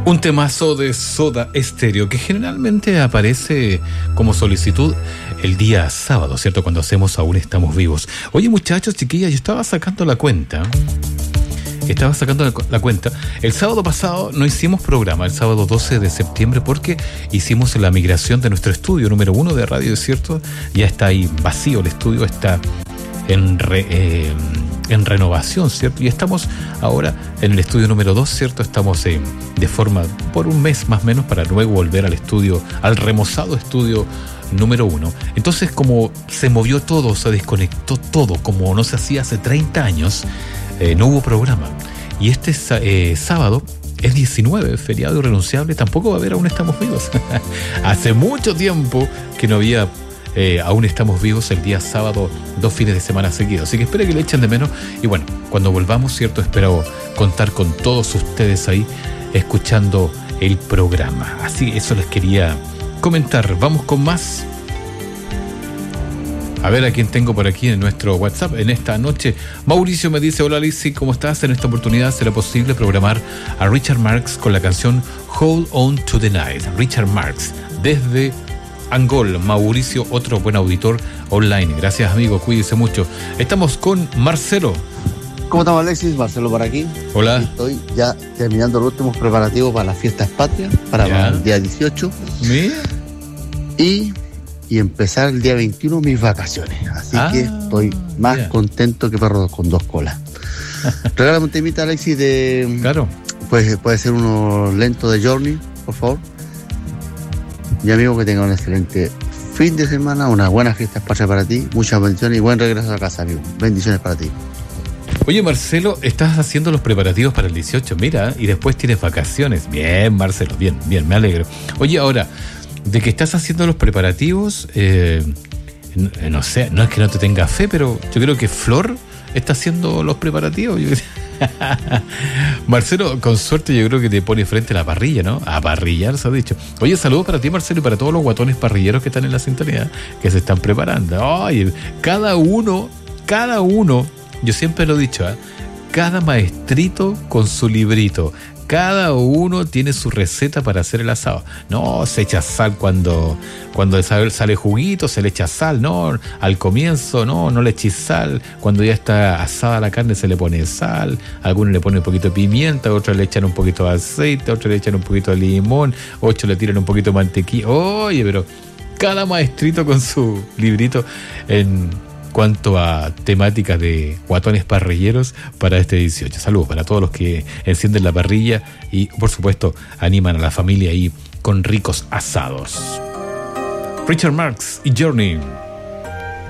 Un temazo de Soda Stereo que generalmente aparece como solicitud el día sábado, ¿cierto? Cuando hacemos Aún Estamos Vivos. Oye, muchachos, chiquillas, yo estaba sacando la cuenta. El sábado pasado no hicimos programa, el sábado 12 de septiembre, porque hicimos la migración de nuestro estudio número 1 de Radio Desierto. Ya está ahí vacío el estudio, está en renovación, ¿cierto? Y estamos ahora en el estudio número 2, ¿cierto? Estamos de forma por un mes más o menos para luego volver al estudio, al remozado estudio número 1. Entonces, como se movió todo, se desconectó todo, como no se hacía hace 30 años, no hubo programa. Y este sábado es 19, feriado irrenunciable, tampoco va a haber Aún Estamos Vivos. Hace mucho tiempo que no había Aún Estamos Vivos el día sábado, 2 fines de semana seguidos. Así que espero que le echen de menos. Y bueno, cuando volvamos, ¿cierto? Espero contar con todos ustedes ahí escuchando el programa. Así, eso les quería comentar. Vamos con más. A ver a quién tengo por aquí en nuestro WhatsApp en esta noche. Mauricio me dice: hola Lizzy, ¿cómo estás? En esta oportunidad será posible programar a Richard Marx con la canción Hold On To The Night. Richard Marx, desde Angol. Mauricio, otro buen auditor online. Gracias, amigo, cuídese mucho. Estamos con Marcelo. ¿Cómo estamos, Alexis? Marcelo por aquí. Hola. Estoy ya terminando los últimos preparativos para las fiestas patrias, para el día 18. ¿Mira? Y empezar el día 21 mis vacaciones. Así que estoy más contento que perro con dos colas. Regálame un temita, Alexis, de... Claro. Pues puede ser uno lento de Journey, por favor. Y amigo, que tenga un excelente fin de semana, unas buenas fiestas patrias para ti, muchas bendiciones y buen regreso a casa, amigo. Bendiciones para ti. Oye, Marcelo, estás haciendo los preparativos para el 18, mira, y después tienes vacaciones. Bien, Marcelo, bien, me alegro. Oye, ahora, de que estás haciendo los preparativos, no sé, no es que no te tenga fe, pero yo creo que Flor está haciendo los preparativos. Marcelo, con suerte yo creo que te pone frente a la parrilla, ¿no? A parrillar, se ha dicho. Oye, saludos para ti, Marcelo, y para todos los guatones parrilleros que están en la sintonía, que se están preparando. Oye, cada uno, yo siempre lo he dicho, cada maestrito con su librito. Cada uno tiene su receta para hacer el asado. No, se echa sal cuando sale juguito, se le echa sal. No, al comienzo, no le eches sal. Cuando ya está asada la carne se le pone sal. Algunos le ponen un poquito de pimienta, otros le echan un poquito de aceite, otros le echan un poquito de limón, otros le tiran un poquito de mantequilla. Oye, pero cada maestrito con su librito en cuanto a temáticas de guatones parrilleros para este 18. Saludos para todos los que encienden la parrilla y, por supuesto, animan a la familia ahí con ricos asados. Richard Marx y Journey.